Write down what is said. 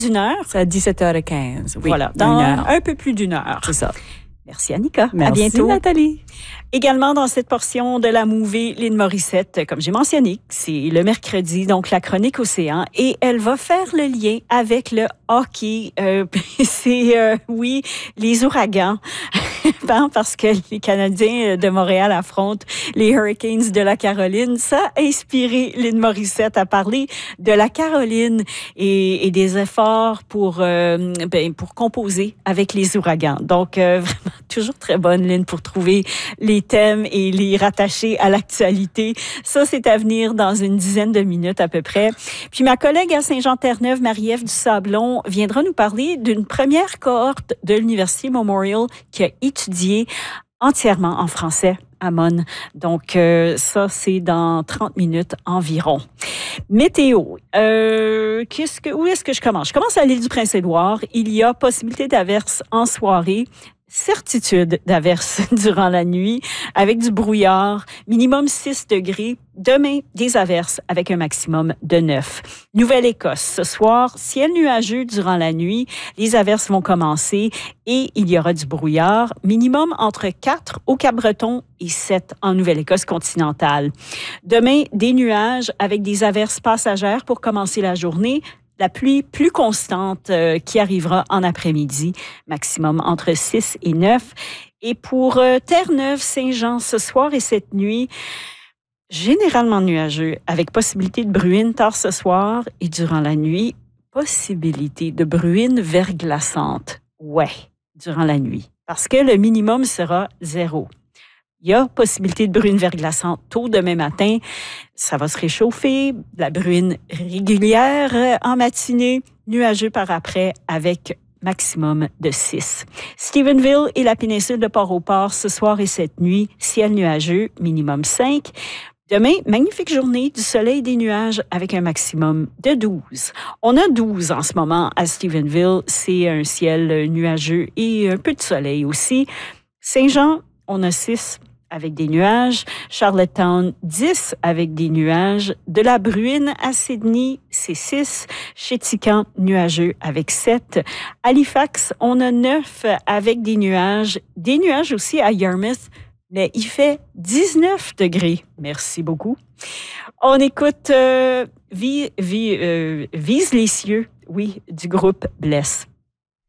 d'une heure. C'est à 17h15. Oui, Voilà, dans un peu plus d'une heure. C'est ça. Merci, Annika. Merci, à bientôt. Nathalie. Également, dans cette portion de la movie, Lynn Morissette, comme j'ai mentionné, c'est le mercredi, donc la chronique Océan, et elle va faire le lien avec le hockey. Oui, les ouragans, parce que les Canadiens de Montréal affrontent les Hurricanes de la Caroline. Ça a inspiré Lynn Morissette à parler de la Caroline et des efforts pour composer avec les ouragans. Donc, vraiment, toujours très bonne, Lynn, pour trouver les thèmes et les rattacher à l'actualité. Ça, c'est à venir dans une dizaine de minutes à peu près. Puis ma collègue à Saint-Jean-Terre-Neuve, Marie-Ève Dusablon, viendra nous parler d'une première cohorte de l'Université Memorial qui a étudié entièrement en français à Mons. Donc, ça, c'est dans 30 minutes environ. Météo. Où est-ce que je commence? Je commence à l'île du Prince-Édouard. Il y a possibilité d'averses en soirée. Certitude d'averses durant la nuit avec du brouillard, minimum 6 degrés. Demain, des averses avec un maximum de 9. Nouvelle-Écosse, ce soir, ciel nuageux durant la nuit. Les averses vont commencer et il y aura du brouillard. Minimum entre 4 au Cap-Breton et 7 en Nouvelle-Écosse continentale. Demain, des nuages avec des averses passagères pour commencer la journée. La pluie plus constante qui arrivera en après-midi, maximum entre 6 et 9. Et pour Terre-Neuve, Saint-Jean, ce soir et cette nuit, généralement nuageux, avec possibilité de bruine tard ce soir et durant la nuit, possibilité de bruine verglaçante. Ouais, durant la nuit, parce que le minimum sera 0. Il y a possibilité de bruine verglaçante tôt demain matin. Ça va se réchauffer. La bruine régulière en matinée, nuageux par après avec maximum de 6. Stephenville et la péninsule de Port-au-Port ce soir et cette nuit, ciel nuageux, minimum 5. Demain, magnifique journée, du soleil et des nuages avec un maximum de 12. On a 12 en ce moment à Stephenville. C'est un ciel nuageux et un peu de soleil aussi. Saint-Jean, on a 6 avec des nuages. Charlottetown, 10 avec des nuages. De la bruine à Sydney, c'est 6. Chéticamp, nuageux avec 7. Halifax, on a 9 avec des nuages. Des nuages aussi à Yarmouth, mais il fait 19 degrés. Merci beaucoup. On écoute Vise les cieux, oui, du groupe Bless.